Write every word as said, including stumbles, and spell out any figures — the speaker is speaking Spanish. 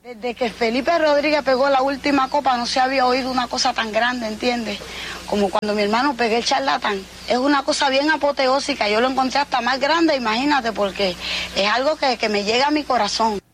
Desde que Felipe Rodríguez pegó la última copa no se había oído una cosa tan grande, ¿entiendes? Como cuando mi hermano pegué el charlatán. Es una cosa bien apoteósica, yo lo encontré hasta más grande, imagínate, porque es algo que, que me llega a mi corazón.